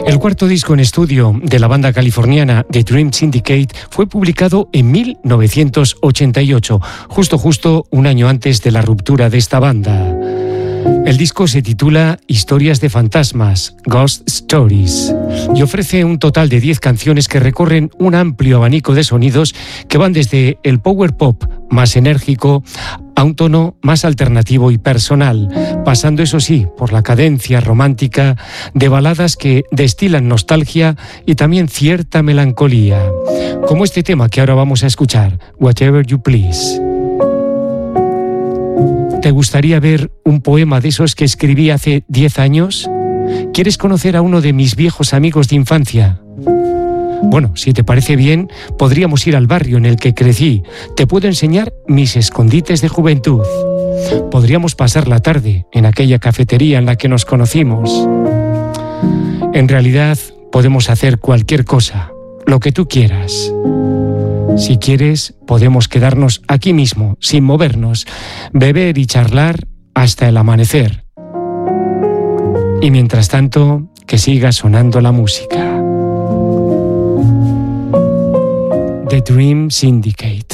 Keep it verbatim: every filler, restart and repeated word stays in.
El cuarto disco en estudio de la banda californiana The Dream Syndicate fue publicado en mil novecientos ochenta y ocho, justo justo un año antes de la ruptura de esta banda. El disco se titula Historias de Fantasmas, Ghost Stories, y ofrece un total de diez canciones que recorren un amplio abanico de sonidos que van desde el power pop más enérgico a un tono más alternativo y personal, pasando eso sí por la cadencia romántica de baladas que destilan nostalgia y también cierta melancolía, como este tema que ahora vamos a escuchar, Whatever You Please. ¿Te gustaría ver un poema de esos que escribí hace diez años? ¿Quieres conocer a uno de mis viejos amigos de infancia? Bueno, si te parece bien, podríamos ir al barrio en el que crecí. Te puedo enseñar mis escondites de juventud. Podríamos pasar la tarde en aquella cafetería en la que nos conocimos. En realidad, podemos hacer cualquier cosa, lo que tú quieras. Si quieres, podemos quedarnos aquí mismo, sin movernos, beber y charlar hasta el amanecer. Y mientras tanto, que siga sonando la música. The Dream Syndicate.